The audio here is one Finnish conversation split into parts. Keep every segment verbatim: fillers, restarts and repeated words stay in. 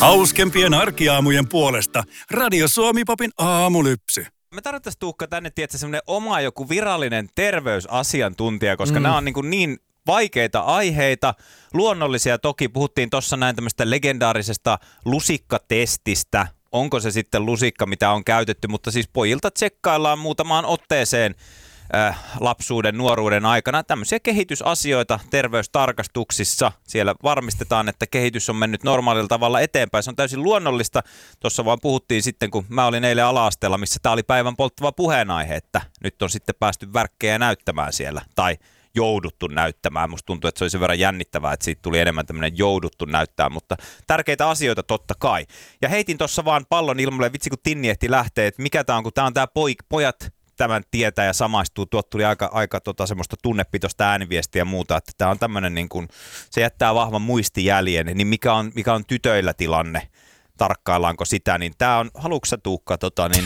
Hauskempien arkiaamujen puolesta Radio Suomi-popin aamulypsy. Me tarvittaisiin Tuukka tänne, tietysti semmoinen oma joku virallinen terveysasiantuntija, koska mm. nämä on niin, kuin niin vaikeita aiheita. Luonnollisia toki, puhuttiin tuossa näin tämmöistä legendaarisesta lusikkatestistä. Onko se sitten lusikka, mitä on käytetty, mutta siis pojilta tsekkaillaan muutamaan otteeseen äh, lapsuuden, nuoruuden aikana tämmöisiä kehitysasioita terveystarkastuksissa. Siellä varmistetaan, että kehitys on mennyt normaalilla tavalla eteenpäin. Se on täysin luonnollista. Tuossa vaan puhuttiin sitten, kun mä olin eilen ala-asteella, missä tämä oli päivän polttava puheenaihe, että nyt on sitten päästy värkkejä näyttämään siellä. Tai jouduttu näyttämään. Musta tuntuu, että se oli sen verran jännittävää, että siitä tuli enemmän tämmöinen jouduttu näyttää, mutta tärkeitä asioita totta kai. Ja heitin tuossa vaan pallon ilmoille, vitsi kun Tinni ehti lähtee, että mikä tää on, kun tää on tää poi, pojat tämän tietää ja samaistuu. Tuot tuli aika, aika tota, semmoista tunnepitoista ääniviestiä ja muuta, että tää on tämmöinen niin kuin, se jättää vahvan muistijäljen, niin mikä on, mikä on tytöillä tilanne? Tarkkaillaanko sitä, niin tää on, haluatko sä Tuukka tota niin...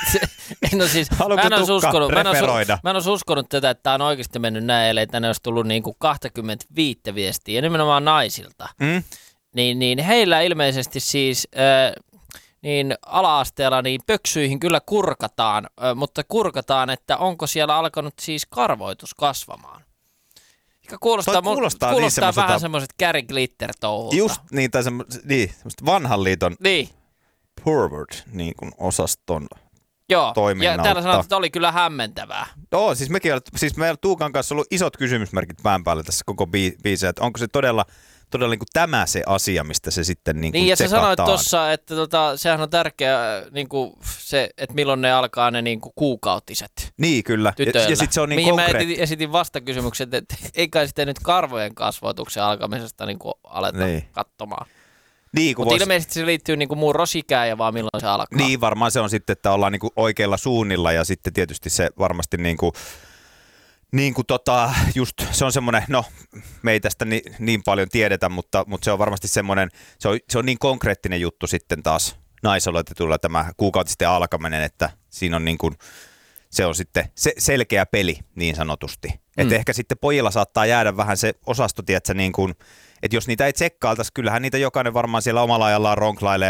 No siis, mä en, uskonut, mä, en olisi, mä en olisi uskonut tätä, että tämä on oikeasti mennyt näin, ellei tänne olisi tullut niin kuin kaksikymmentäviisi viestiä, ja nimenomaan naisilta. Mm? Niin, niin heillä ilmeisesti siis äh, niin ala-asteella niin pöksyihin kyllä kurkataan, äh, mutta kurkataan, että onko siellä alkanut siis karvoitus kasvamaan. Kuulostaa, kuulostaa, mu- kuulostaa niin vähän semmoiset Gary Glitter-touhulta. Just niin, tai semmoiset niin, vanhan liiton niin. Pervert niin kuin osaston. Joo, ja täällä sanottu, että oli kyllä hämmentävää. Joo, siis mekin siis meillä Tuukan kanssa ollut isot kysymysmerkit pään päällä tässä koko biisissä, että onko se todella, todella niin kuin tämä se asia, mistä se sitten niin kuin Niin, ja sä tsekataan. sanoit tuossa, että tota, sehän on tärkeä, niin kuin se, että milloin ne alkaa ne niin kuin kuukautiset. Niin, kyllä. Tytöillä. Ja, ja sitten se on niin Mihin konkreettinen. mä esitin, esitin vastakysymykset, että ei kai sitten nyt karvojen kasvatuksen alkamisesta niin kuin aleta niin katsomaan. Niin, mutta vois... ilmeisesti se liittyy niinku murrosikään ja vaan milloin se alkaa. Niin, varmaan se on sitten, että ollaan niinku oikeilla suunnilla ja sitten tietysti se varmasti niinku, niinku tota, just se on semmoinen, no me ei tästä ni, niin paljon tiedetä, mutta, mutta se on varmasti semmoinen, se on, se on niin konkreettinen juttu sitten taas naisoletetulla tämä kuukautisten alkaminen, että siinä on niinku, se on sitten se selkeä peli niin sanotusti. Mm. Että ehkä sitten pojilla saattaa jäädä vähän se osasto, tietsä, niin kuin, että jos niitä ei tsekkailtaisi, kyllähän niitä jokainen varmaan siellä omalla ajallaan ronklailee